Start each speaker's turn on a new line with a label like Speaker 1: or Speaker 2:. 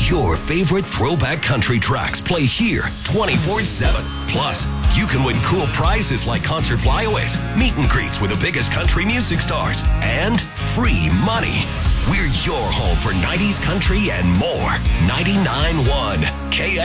Speaker 1: Your favorite throwback country tracks play here 24/7. Plus, you can win cool prizes like concert flyaways, meet and greets with the biggest country music stars, and free money. We're your home for 90s country and more. 99.1 KS.